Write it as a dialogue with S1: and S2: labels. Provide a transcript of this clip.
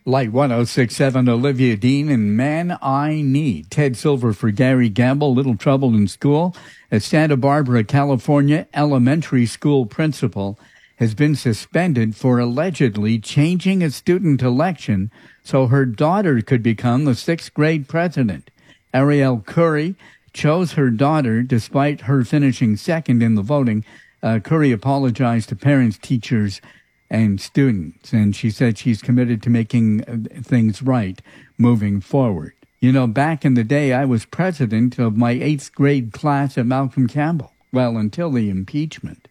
S1: Light 106.7, Olivia Dean and Man I Need. Ted Silver for Gary Gamble, Little Trouble in School. A Santa Barbara, California elementary school principal has been suspended for allegedly changing a student election so her daughter could become the sixth grade president. Ariel Curry chose her daughter despite her finishing second in the voting. Curry apologized to parents, teachers, and students, and she said she's committed to making things right moving forward. You know, back in the day, I was president of my 8th grade class at Malcolm Campbell. Well, until the impeachment.